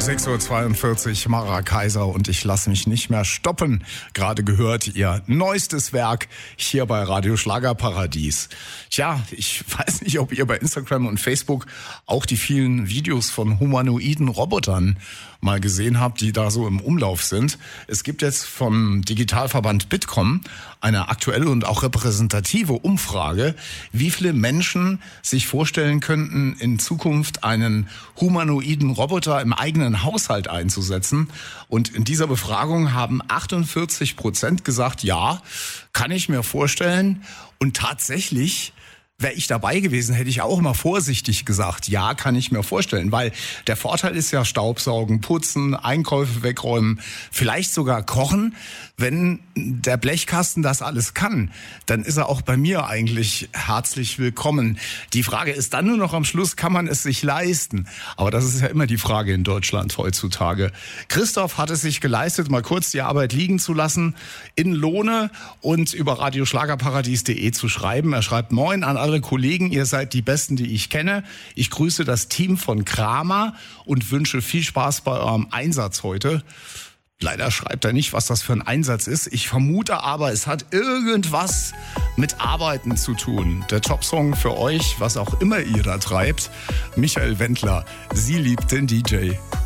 6:42 Uhr, Mara Kaiser und ich lasse mich nicht mehr stoppen. Gerade gehört ihr neuestes Werk hier bei Radio Schlagerparadies. Tja, ich weiß nicht, ob ihr bei Instagram und Facebook auch die vielen Videos von humanoiden Robotern mal gesehen habt, die da so im Umlauf sind. Es gibt jetzt vom Digitalverband Bitkom eine aktuelle und auch repräsentative Umfrage, wie viele Menschen sich vorstellen könnten, in Zukunft einen humanoiden Roboter im eigenen Haushalt einzusetzen. Und in dieser Befragung haben 48% gesagt, ja, kann ich mir vorstellen. Und tatsächlich wäre ich dabei gewesen, hätte ich auch mal vorsichtig gesagt, ja, kann ich mir vorstellen. Weil der Vorteil ist ja Staubsaugen, putzen, Einkäufe wegräumen, vielleicht sogar kochen. Wenn der Blechkasten das alles kann, dann ist er auch bei mir eigentlich herzlich willkommen. Die Frage ist dann nur noch am Schluss, kann man es sich leisten? Aber das ist ja immer die Frage in Deutschland heutzutage. Christoph hat es sich geleistet, mal kurz die Arbeit liegen zu lassen, in Lohne und über radioschlagerparadies.de zu schreiben. Er schreibt: Moin an alle Kollegen, ihr seid die Besten, die ich kenne. Ich grüße das Team von Kramer und wünsche viel Spaß bei eurem Einsatz heute. Leider schreibt er nicht, was das für ein Einsatz ist. Ich vermute aber, es hat irgendwas mit Arbeiten zu tun. Der Top-Song für euch, was auch immer ihr da treibt. Michael Wendler, sie liebt den DJ.